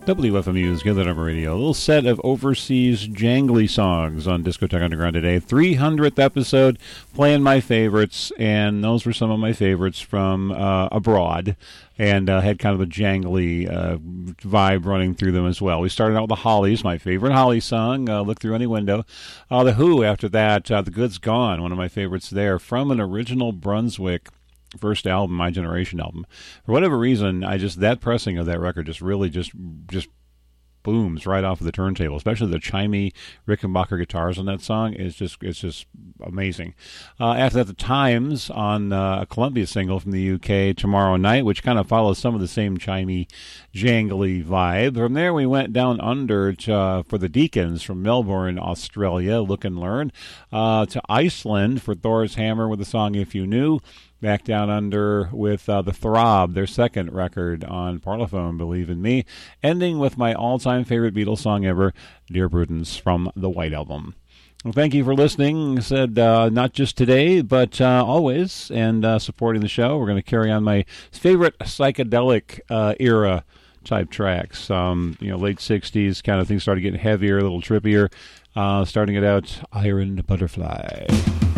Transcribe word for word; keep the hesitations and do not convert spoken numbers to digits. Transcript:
W F M U's Get That Number Radio. A little set of overseas jangly songs on Discotheque Underground today. three hundredth episode, playing my favorites, and those were some of my favorites from uh, abroad, and uh, had kind of a jangly uh, vibe running through them as well. We started out with the Hollies, my favorite Holly song, uh, Look Through Any Window. Uh, the Who, after that, uh, The Good's Gone, one of my favorites there, from an original Brunswick first album, My Generation album. For whatever reason, I just that pressing of that record just really just just booms right off of the turntable, especially the chimey Rickenbacker guitars on that song is just it's just amazing. Uh, after that, the Times on uh, a Columbia single from the U K, Tomorrow Night, which kind of follows some of the same chimey, jangly vibe. From there, we went down under to, uh, for the Deacons from Melbourne, Australia, Look and Learn, uh, to Iceland for Thor's Hammer with the song If You Knew. Back down under with uh, the Throb, their second record on Parlophone, Believe in Me, ending with my all-time favorite Beatles song ever, Dear Prudence, from the White Album. Well, thank you for listening. I said uh, not just today, but uh, always, and uh, supporting the show. We're going to carry on my favorite psychedelic uh, era type tracks. Um, you know, late sixties kind of things started getting heavier, a little trippier. Uh, starting it out, Iron Butterfly.